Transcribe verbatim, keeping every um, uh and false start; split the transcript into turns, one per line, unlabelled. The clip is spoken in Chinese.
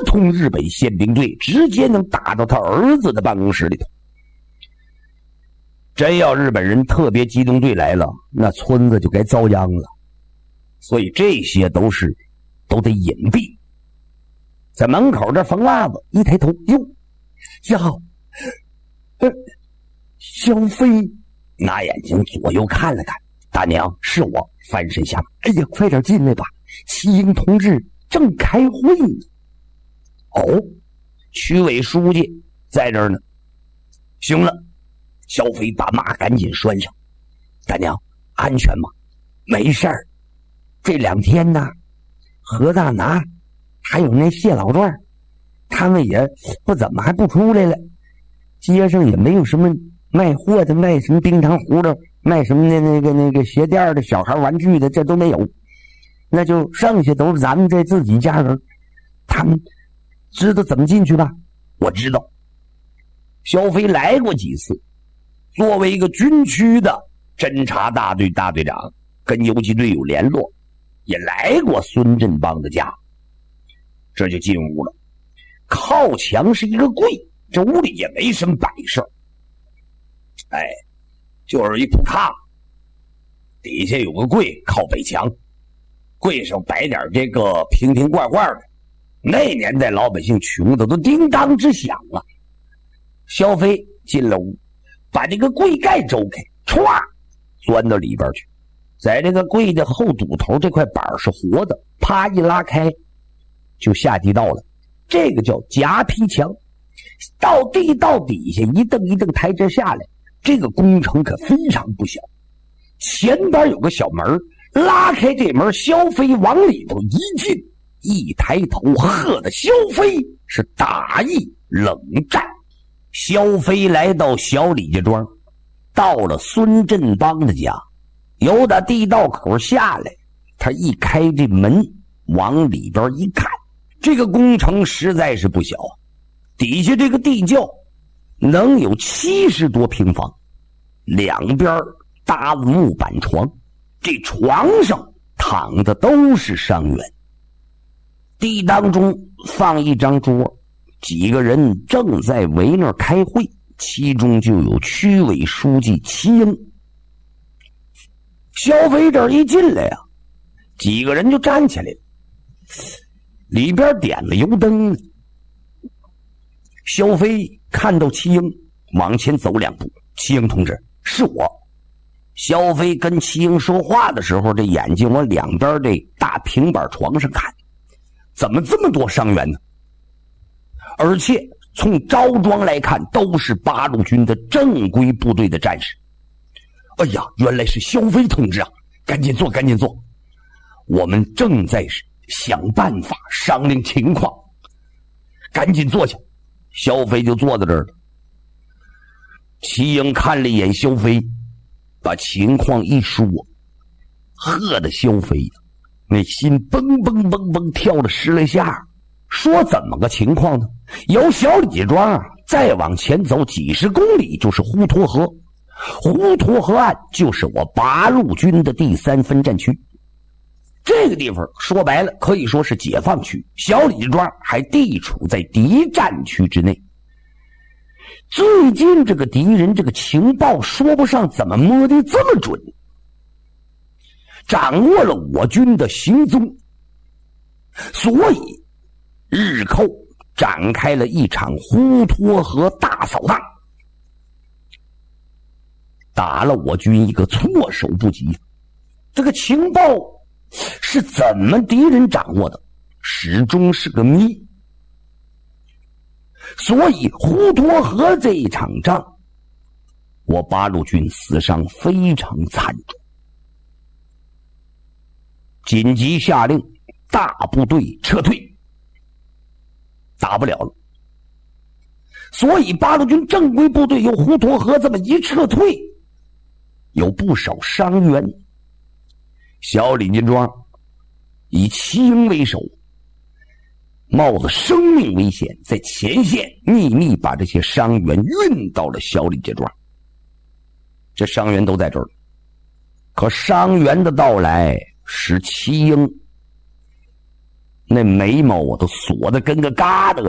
通日本宪兵队，直接能打到他儿子的办公室里头。真要日本人特别机动队来了，那村子就该遭殃了。所以这些都是都得隐蔽。在门口这缝袜子，一抬头，哟，呀，呃，萧飞，拿眼睛左右看了看，大娘，是我，翻身下马。哎呀，快点进来吧，齐英同志正开会呢。哦，区委书记在这儿呢。行了，萧飞把马赶紧拴上。大娘，安全吗？没事儿。这两天呢，何大拿还有那谢老壮，他们也不怎么还不出来了。街上也没有什么卖货的，卖什么冰糖葫芦，卖什么的那个那个鞋垫的，小孩玩具的，这都没有。那就剩下都是咱们这自己家人。他们知道怎么进去吧？我知道。萧飞来过几次，作为一个军区的侦察大队大队长，跟游击队有联络，也来过孙振邦的家。这就进屋了，靠墙是一个柜，这屋里也没什么摆设，哎，就是一铺炕，底下有个柜靠北墙，柜上摆点这个瓶瓶罐罐的。那年代老百姓穷的都叮当之响啊。萧飞进了屋，把这个柜盖周开，歘，钻到里边去。在这个柜的后堵头这块板是活的，啪一拉开就下地道了。这个叫夹皮墙，到地道底下一蹬一蹬台阶下来，这个工程可非常不小。前边有个小门，拉开这门，萧飞往里头一进，一抬头，喝的萧飞是打一冷战。萧飞来到小李家庄，到了孙振邦的家，由打地道口下来，他一开这门往里边一看，这个工程实在是不小，底下这个地窖能有七十多平方，两边搭了木板床，这床上躺的都是伤员。地当中放一张桌，几个人正在围那儿开会，其中就有区委书记齐英。萧飞这儿一进来啊，几个人就站起来了，里边点了油灯。萧飞看到齐英，往前走两步，齐英同志，是我。萧飞跟齐英说话的时候，这眼睛往两边这大平板床上看，怎么这么多伤员呢？而且从着装来看，都是八路军的正规部队的战士。哎呀，原来是萧飞同志啊！赶紧坐，赶紧坐，我们正在想办法商量情况，赶紧坐下。萧飞就坐在这儿了。齐英看了一眼萧飞，把情况一说，喝的萧飞那心蹦蹦蹦蹦跳了十来下。说怎么个情况呢？由小李庄啊再往前走几十公里就是滹沱河，滹沱河岸就是我八路军的第三分战区。这个地方说白了可以说是解放区，小李庄还地处在敌占区之内。最近这个敌人这个情报说不上怎么摸得这么准，掌握了我军的行踪，所以日寇展开了一场滹沱河大扫荡，打了我军一个措手不及。这个情报是怎么敌人掌握的，始终是个谜。所以滹沱河这一场仗，我八路军死伤非常惨重，紧急下令大部队撤退，打不了了。所以八路军正规部队由滹沱河这么一撤退，有不少伤员。小李家庄以齐英为首，冒着生命危险，在前线秘密把这些伤员运到了小李家庄。这伤员都在这儿，可伤员的到来使齐英那眉毛啊都锁得跟个疙瘩